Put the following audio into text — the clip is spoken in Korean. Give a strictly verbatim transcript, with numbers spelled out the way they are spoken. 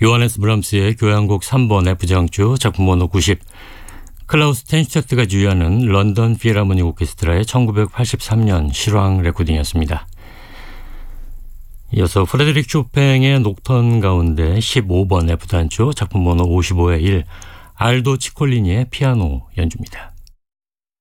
요하네스 브람스의 교향곡 삼 번 F장조 작품 번호 구십, 클라우스 텐슈테트가 주의하는 런던 필하모닉 오케스트라의 천구백팔십삼 년 실황 레코딩이었습니다. 이어서 프레드릭 쇼팽의 녹턴 가운데 십오 번 F단조 작품 번호 오십오의 일, 알도 치콜리니의 피아노 연주입니다.